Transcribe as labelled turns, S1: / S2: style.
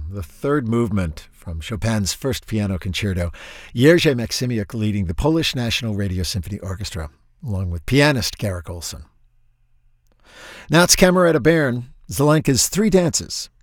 S1: the third movement from Chopin's first piano concerto, Jerzy Maksymyuk leading the Polish National Radio Symphony Orchestra, along with pianist Garrick Olson. Now it's Cameretta Bairn, Zelenka's Three Dances,